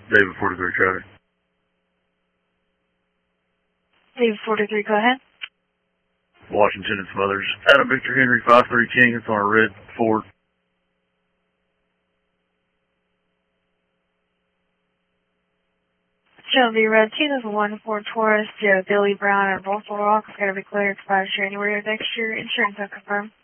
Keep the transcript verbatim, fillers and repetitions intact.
David forty-three traffic. David forty-three, go ahead. Washington and Smothers. Adam Victor Henry five three King. It's on a red Ford. Shelby Red two thousand one Ford Taurus, Joe Billy Brown and Buffalo Rock. It's got to be clear, expires January of next year. Insurance unconfirmed.